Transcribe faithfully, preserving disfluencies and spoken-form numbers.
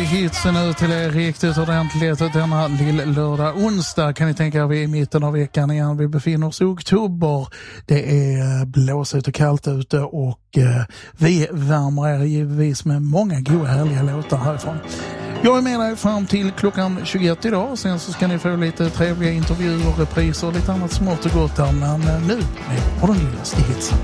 hitsen nu till er riktigt ordentligt denna lilla lördag onsdag. Kan ni tänka er, vi är i mitten av veckan igen. Vi befinner oss i oktober. Det är blåsigt och kallt ute och eh, vi värmer er givetvis med många goda härliga låtar härifrån. Jag är med dig fram till klockan tjugoett idag. Sen så ska ni få lite trevliga intervjuer, repriser och lite annat smått och gott där. Men nu med ordentligaste hitsen.